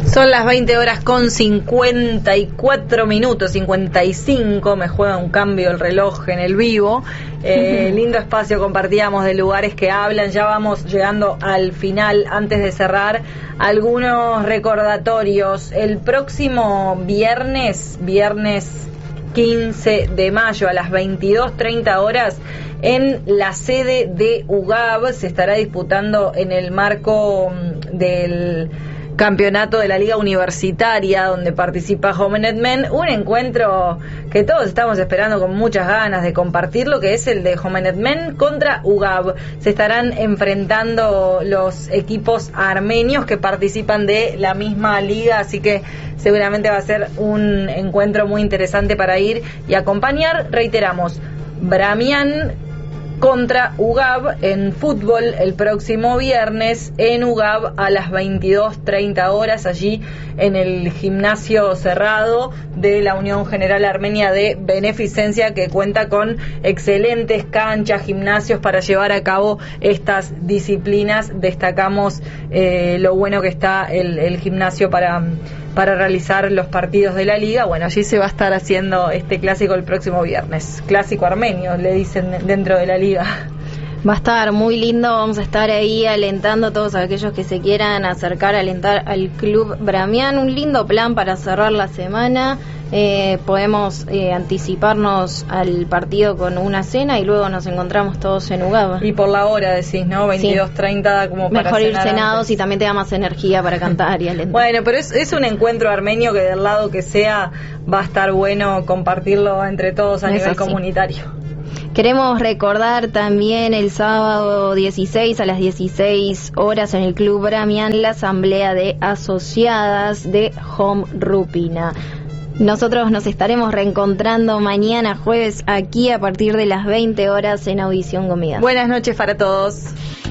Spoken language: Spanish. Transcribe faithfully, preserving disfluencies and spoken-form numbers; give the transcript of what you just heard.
Son las veinte horas con cincuenta y cuatro minutos, cincuenta y cinco, me juega un cambio el reloj en el vivo. Eh, lindo espacio compartíamos de lugares que hablan, ya vamos llegando al final. Antes de cerrar, algunos recordatorios. El próximo viernes, viernes quince de mayo a las veintidós treinta horas, en la sede de U G A B se estará disputando en el marco del campeonato de la Liga Universitaria, donde participa Homenet Men, un encuentro que todos estamos esperando con muchas ganas de compartirlo, que es el de Homenet Men contra U G A B. Se estarán enfrentando los equipos armenios que participan de la misma liga, así que seguramente va a ser un encuentro muy interesante para ir y acompañar. Reiteramos, Bramian contra U G A B en fútbol el próximo viernes en U G A B a las veintidós treinta horas, allí en el gimnasio cerrado de la Unión General Armenia de Beneficencia, que cuenta con excelentes canchas, gimnasios para llevar a cabo estas disciplinas. Destacamos eh, lo bueno que está el, el gimnasio para para realizar los partidos de la liga. Bueno, allí se va a estar haciendo este clásico el próximo viernes. Clásico armenio, le dicen dentro de la liga. Va a estar muy lindo, vamos a estar ahí alentando a todos aquellos que se quieran acercar a alentar al Club Bramian. Un lindo plan para cerrar la semana. Eh, podemos eh, anticiparnos al partido con una cena y luego nos encontramos todos en U G A B. Y por la hora decís, ¿no? veintidós treinta como para mejor ir cenar cenados antes. Y también te da más energía para cantar y alentar. Bueno, pero es, es un encuentro armenio que del lado que sea va a estar bueno compartirlo entre todos a Es nivel así. comunitario. Queremos recordar también el sábado dieciséis a las dieciséis horas en el Club Bramian la asamblea de asociadas de Home Rupina. Nosotros nos estaremos reencontrando mañana jueves aquí a partir de las veinte horas en Audición Comida. Buenas noches para todos.